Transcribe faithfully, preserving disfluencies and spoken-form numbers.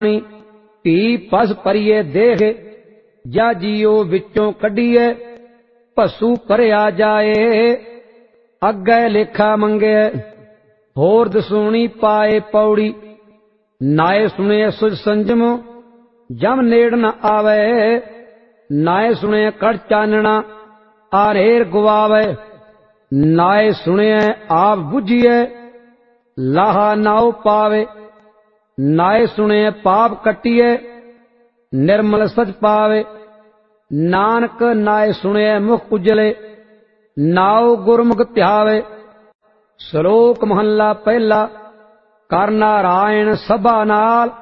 धी पस परिए देख जा जियो विचों कढीए पशु भरिया जाए अगे लेखा मंगे होर दसूणी पाए पौड़ी नाए सुने सुज संजम जम नेड़ न आवे नाए सुने कड़ चानना आरेर गुआवे नाए सुने आप बुझिए लाहा नाव पावे नाए सुने पाप कटिए निर्मल सच पावे नानक नाए सुने मुख उजले नाव गुरमुख ध्यावे। श्लोक महला पहला कर नारायण सभा नाल